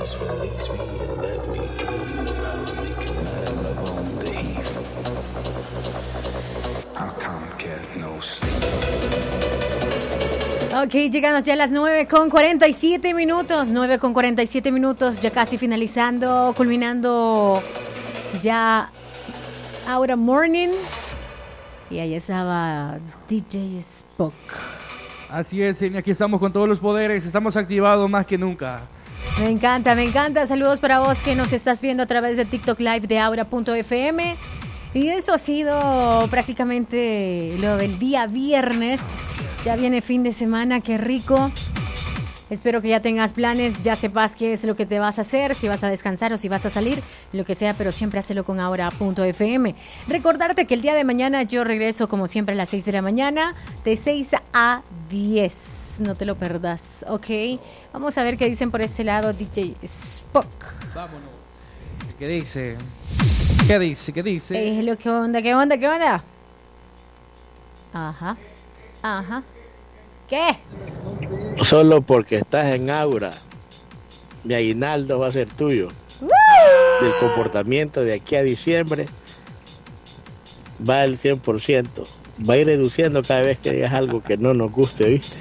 Ok, llegamos ya a las 9:47, 9:47, ya casi finalizando, culminando ya Ahora Morning. Y ahí estaba DJ Spock. Así es, y aquí estamos con todos los poderes, estamos activados más que nunca. Me encanta. Saludos para vos que nos estás viendo a través de TikTok Live de Aura.fm. Y esto ha sido prácticamente lo del día viernes. Ya viene fin de semana, qué rico. Espero que ya tengas planes, ya sepas qué es lo que te vas a hacer, si vas a descansar o si vas a salir, lo que sea, pero siempre hazlo con Aura.fm. Recordarte que el día de mañana yo regreso como siempre a las 6 de la mañana, de 6 a 10. No te lo perdas, ¿ok? Vamos a ver qué dicen por este lado, DJ Spock. Vámonos. ¿Qué dice? ¿Qué dice? ¿Qué onda? Ajá. ¿Qué? Solo porque estás en Aura, mi aguinaldo va a ser tuyo. Del comportamiento de aquí a diciembre va al 100%. Va a ir reduciendo cada vez que digas algo que no nos guste, ¿viste?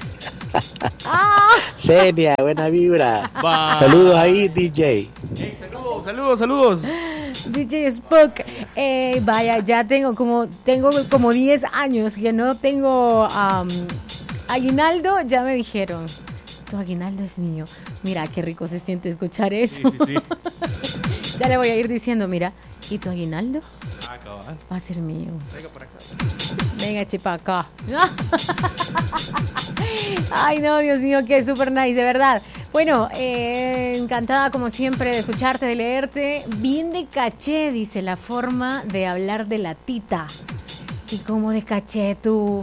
Genia, buena vibra. Saludos ahí, DJ. Hey, saludos. DJ Spock. Vaya, ya tengo como 10 años que no tengo aguinaldo. Ya me dijeron, tu aguinaldo es mío. Mira, qué rico se siente escuchar eso. Sí. Ya le voy a ir diciendo, mira, ¿y tu aguinaldo? Cabal. Va a ser mío. Venga para acá. Venga, chepa acá. Ay, no, Dios mío, qué super nice, de verdad. Bueno, encantada como siempre de escucharte, de leerte. Bien de caché, dice, la forma de hablar de la tita. ¿Y cómo de caché tú?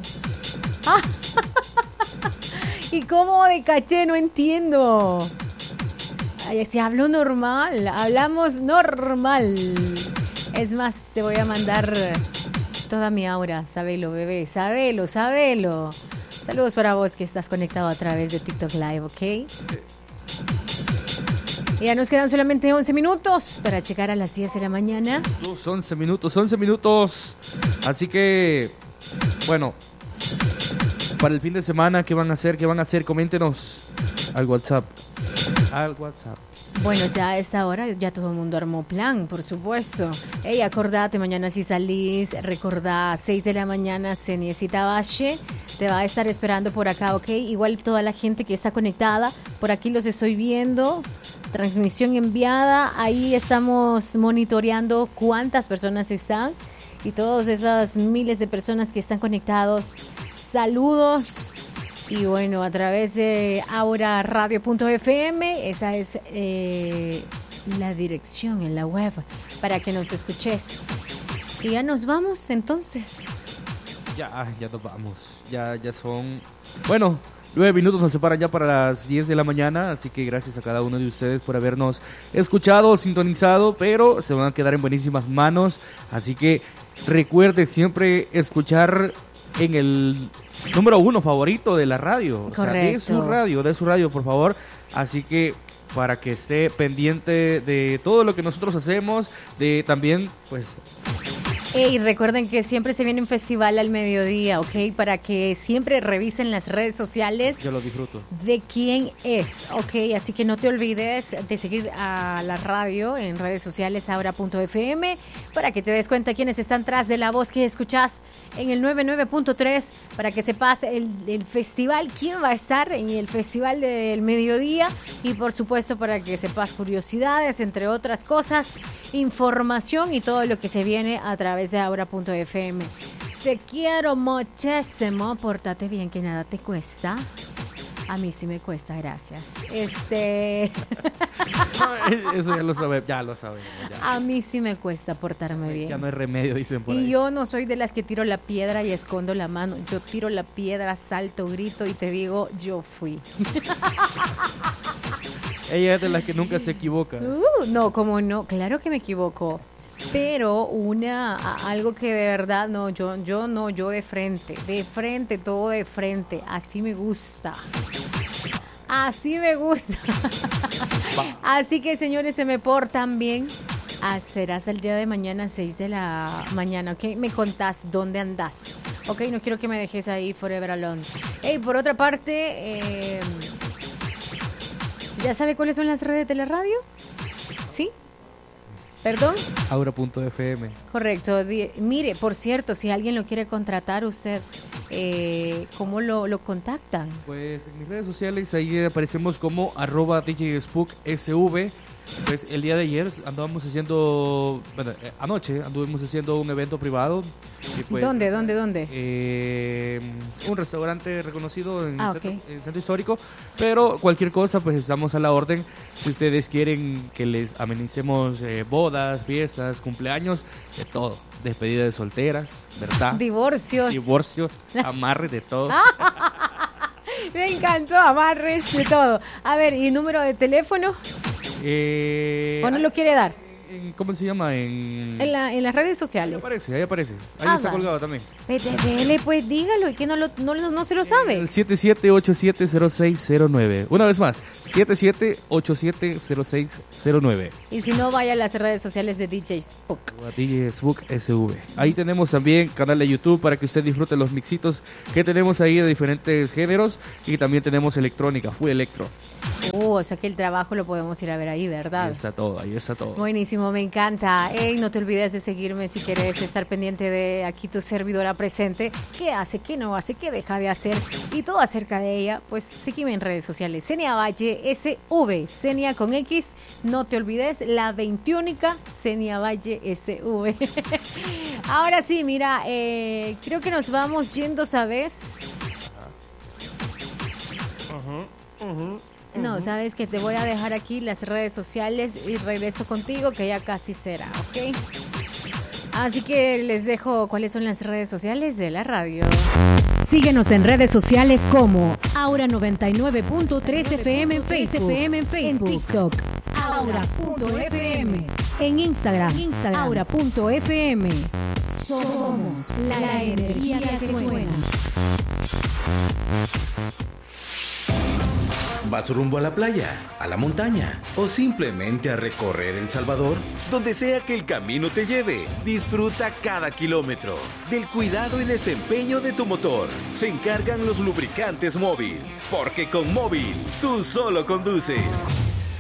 ¿Y cómo de caché? No entiendo. Ay, si hablo normal, hablamos normal. Es más, te voy a mandar toda mi aura. Sabelo, bebé, sabelo. Saludos para vos que estás conectado a través de TikTok Live, ¿ok? Ya nos quedan solamente 11 minutos para llegar a las 10 de la mañana. 11 minutos. Así que, bueno, para el fin de semana, ¿qué van a hacer? Coméntenos al WhatsApp. Bueno, ya a esta hora ya todo el mundo armó plan, por supuesto. Ey, acordate, mañana si salís, recordá, 6 de la mañana, Ceniecita Valle te va a estar esperando por acá, ¿ok? Igual toda la gente que está conectada, por aquí los estoy viendo, transmisión enviada, ahí estamos monitoreando cuántas personas están y todas esas miles de personas que están conectados, saludos. Y bueno, a través de auraradio.fm, esa es la dirección en la web para que nos escuches. Y ya nos vamos entonces. Ya nos vamos. Ya son... Bueno, 9 minutos nos separan ya para las 10 de la mañana, así que gracias a cada uno de ustedes por habernos escuchado, sintonizado, pero se van a quedar en buenísimas manos. Así que recuerde siempre escuchar en el número 1 favorito de la radio. Correcto. O sea, de su radio, por favor. Así que para que esté pendiente de todo lo que nosotros hacemos, de también, pues... Y recuerden que siempre se viene un festival al mediodía, ¿ok? Para que siempre revisen las redes sociales. Yo lo disfruto. De quién es, ¿ok? Así que no te olvides de seguir a la radio en redes sociales, Aura.fm, para que te des cuenta quiénes están tras de la voz que escuchás en el 99.3, para que sepas el festival, quién va a estar en el festival del mediodía y por supuesto para que sepas curiosidades, entre otras cosas, información y todo lo que se viene a través de Aura.fm. Te quiero muchísimo, pórtate bien que nada te cuesta. A mí sí me cuesta, gracias. Eso ya lo sabemos, ya. A mí sí me cuesta portarme bien. Ya no hay remedio, dicen por ahí. Y yo no soy de las que tiro la piedra y escondo la mano. Yo tiro la piedra, salto, grito y te digo, yo fui. Ella es de las que nunca se equivoca. No, ¿cómo no? Claro que me equivoco. Pero algo que de verdad, yo de frente, todo de frente, así me gusta. Así me gusta. Así que, señores, se me portan bien. Será hasta el día de mañana, 6 de la mañana, ¿ok? Me contás dónde andás, ¿ok? No quiero que me dejes ahí forever alone. Hey, por otra parte, ¿ya sabe cuáles son las redes de la radio? ¿Sí? ¿Perdón? Aura.fm. Correcto. Mire, por cierto, si alguien lo quiere contratar, usted, ¿cómo lo contactan? Pues en mis redes sociales ahí aparecemos como @DJSpookSV. Pues el día de ayer andábamos haciendo, bueno, anoche anduvimos haciendo un evento privado. Y pues, ¿Dónde? Un restaurante reconocido en el centro histórico, pero cualquier cosa pues estamos a la orden. Si ustedes quieren que les amenicemos bodas, fiestas, cumpleaños, de todo, despedida de solteras, ¿verdad? Divorcios, amarres, de todo. Me encantó, amarres, de todo. A ver, ¿y número de teléfono? ¿O no lo quiere dar? ¿Cómo se llama? En las redes sociales. Ahí aparece. Ahí está colgado también. Dele, pues dígalo, y que no se lo sabe. 77870609. Una vez más, 77870609. Y si no, vaya a las redes sociales de DJ Spook. DJ Spook SV. Ahí tenemos también canal de YouTube para que usted disfrute los mixitos que tenemos ahí de diferentes géneros. Y también tenemos electrónica, full electro. O sea que el trabajo lo podemos ir a ver ahí, ¿verdad? Ahí está todo. Buenísimo, me encanta. Ey, no te olvides de seguirme si quieres estar pendiente de aquí tu servidora presente. ¿Qué hace? ¿Qué no hace? ¿Qué deja de hacer? Y todo acerca de ella, pues sígueme en redes sociales. Senia Valle SV, Senia con X. No te olvides, la 21 Senia Valle SV. Ahora sí, mira, creo que nos vamos yendo, ¿sabes? No, sabes que te voy a dejar aquí las redes sociales y regreso contigo, que ya casi será, ¿ok? Así que les dejo cuáles son las redes sociales de la radio. Síguenos en redes sociales como Aura 99.3 FM en Facebook, en TikTok, Aura.fm, en Instagram, Aura.fm. Somos la energía que suena. ¿Vas rumbo a la playa, a la montaña o simplemente a recorrer El Salvador? Donde sea que el camino te lleve, disfruta cada kilómetro. Del cuidado y desempeño de tu motor se encargan los lubricantes Móvil, porque con Móvil tú solo conduces.